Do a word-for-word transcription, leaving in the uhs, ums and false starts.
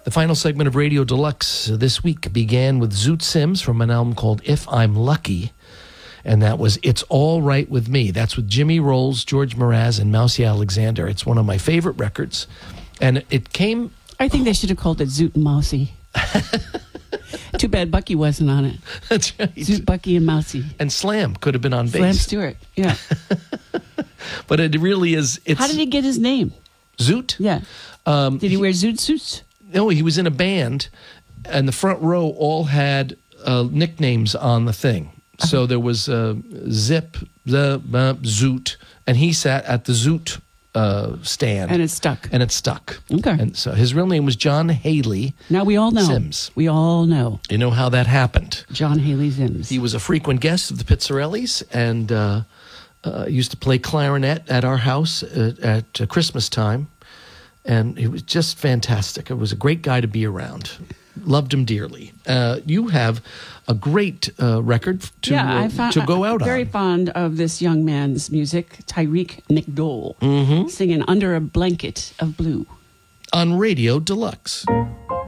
The final segment of Radio Deluxe this week began with Zoot Sims from an album called If I'm Lucky, and that was It's All Right With Me. That's with Jimmy Rolls, George Mraz, and Mousy Alexander. It's one of my favorite records, and it came... I think they should have called it Zoot and Mousy. Too bad Bucky wasn't on it. That's right. Zoot, Bucky, and Mousy. And Slam could have been on bass. Slam Stewart, yeah. But it really is... It's How did he get his name? Zoot? Yeah. Um, did he, he wear zoot suits? No, he was in a band, and the front row all had uh, nicknames on the thing. Uh-huh. So there was uh, Zip, the uh, Zoot, and he sat at the Zoot uh, stand. And it stuck. And it stuck. Okay. And so his real name was John Haley. Now we all know. Sims. We all know. You know how that happened. John Haley Sims. He was a frequent guest of the Pizzarellis, and uh, uh, used to play clarinet at our house at, at uh, Christmas time. And he was just fantastic. It was a great guy to be around. Loved him dearly. Uh, you have a great uh, record to yeah, uh, I found, to go out I'm very on. fond of this young man's music, Tyreek McDowell, Mm-hmm. singing Under a Blanket of Blue. On Radio Deluxe.